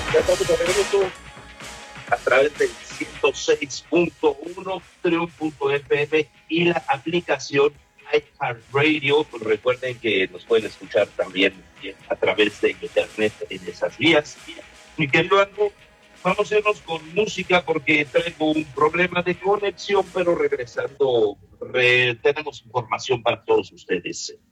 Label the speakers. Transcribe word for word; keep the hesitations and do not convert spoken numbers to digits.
Speaker 1: Ya estamos de regreso a través del ciento seis punto uno, Triunfo punto F M y la aplicación iHeartRadio. Pues recuerden que nos pueden escuchar también a través de internet en esas vías. Y que luego vamos a irnos con música porque traigo un problema de conexión, pero regresando re, tenemos información para todos ustedes.